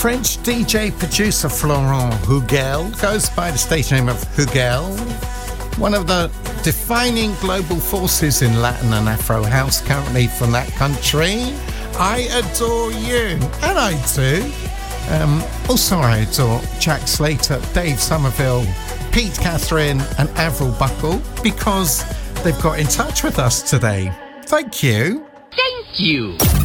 French DJ producer Florent Hugel, goes by the stage name of Hugel, one of the defining global forces in Latin and Afro house currently from that country. I adore you, and I do. Also, I adore Jack Slater, Dave Somerville, Pete Catherine, and Avril Buckle because they've got in touch with us today. Thank you. Thank you.